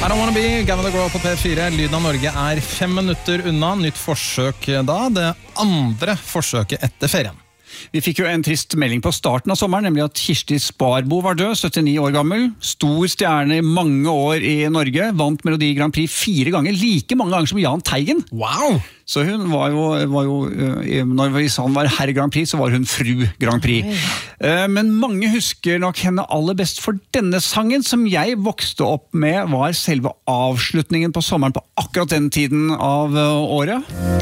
I Don't Wanna Be, Gavin DeGraw på P4. Lyden av Norge 5 minutter unna. Nytt forsøk da, det andre forsøket etter ferien. Vi fikk jo en trist melding på starten av sommeren, nemlig at Kirsti Sparbo var død, 79 år gammel. Stor stjerne i mange år i Norge, vant Melodi Grand Prix 4 ganger, like mange ganger som Jahn Teigen. Wow! Så hun var jo når vi sa hun var herr Grand Prix, så var hun fru Grand Prix. Men mange husker nok henne aller best for denne sangen, som jeg vokste opp med, var selve avslutningen på sommeren på akkurat den tiden av året.